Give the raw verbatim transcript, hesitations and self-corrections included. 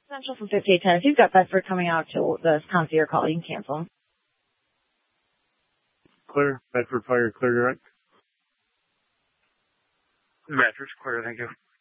Central for fifty-eight ten. If you've got Bedford coming out to the concierge call, you can cancel them. Clear. Bedford Fire, clear direct. Bedford's clear, thank you.